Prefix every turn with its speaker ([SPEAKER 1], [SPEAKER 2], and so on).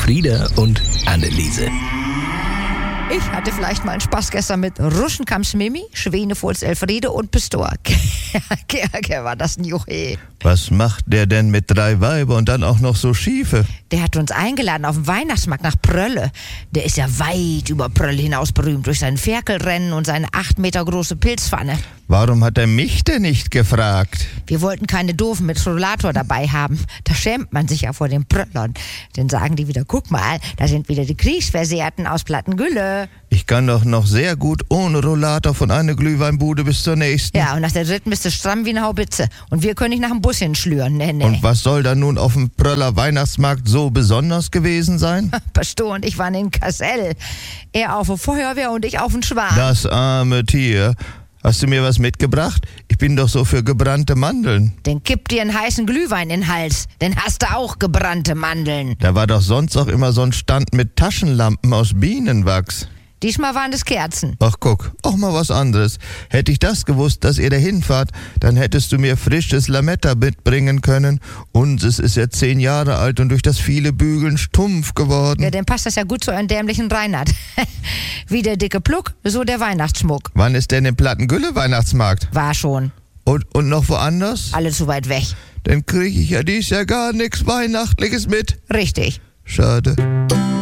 [SPEAKER 1] Elfriede und Anneliese.
[SPEAKER 2] Ich hatte vielleicht mal einen Spaß gestern mit Ruschenkamps Mimi, Schwenevolz Elfriede und Pistor. War das ein Juche.
[SPEAKER 3] Was macht der denn mit 3 Weiber und dann auch noch so Schiefe?
[SPEAKER 2] Der hat uns eingeladen auf den Weihnachtsmarkt nach Prölle. Der ist ja weit über Prölle hinaus berühmt durch sein Ferkelrennen und seine 8 Meter große Pilzpfanne.
[SPEAKER 3] Warum hat er mich denn nicht gefragt?
[SPEAKER 2] Wir wollten keine Doofen mit Rollator dabei haben. Da schämt man sich ja vor den Pröllern. Dann sagen die wieder, guck mal, da sind wieder die Kriegsversehrten aus Plattengülle.
[SPEAKER 3] Ich kann doch noch sehr gut ohne Rollator von einer Glühweinbude bis zur nächsten.
[SPEAKER 2] Ja, und nach der dritten bist du stramm wie eine Haubitze. Und wir können nicht nach dem Bus hinschlüren. Nee.
[SPEAKER 3] Und was soll da nun auf dem Pröller Weihnachtsmarkt so besonders gewesen sein?
[SPEAKER 2] Pastor und ich waren in Kassel. Er auf der Feuerwehr und ich auf den Schwan.
[SPEAKER 3] Das arme Tier. Hast du mir was mitgebracht? Ich bin doch so für gebrannte Mandeln.
[SPEAKER 2] Dann kipp dir einen heißen Glühwein in den Hals. Dann hast du auch gebrannte Mandeln.
[SPEAKER 3] Da war doch sonst auch immer so ein Stand mit Taschenlampen aus Bienenwachs.
[SPEAKER 2] Diesmal waren das Kerzen.
[SPEAKER 3] Ach guck, auch mal was anderes. Hätte ich das gewusst, dass ihr dahin fahrt, dann hättest du mir frisches Lametta mitbringen können. Unseres ist ja 10 Jahre alt und durch das viele Bügeln stumpf geworden.
[SPEAKER 2] Ja, dann passt das ja gut zu eurem dämlichen Reinhard. Wie der dicke Pluck, so der Weihnachtsschmuck.
[SPEAKER 3] Wann ist denn im Plattengülle Weihnachtsmarkt?
[SPEAKER 2] War schon.
[SPEAKER 3] Und noch woanders?
[SPEAKER 2] Alle zu weit weg.
[SPEAKER 3] Dann kriege ich ja dies Jahr gar nichts Weihnachtliches mit.
[SPEAKER 2] Richtig.
[SPEAKER 3] Schade.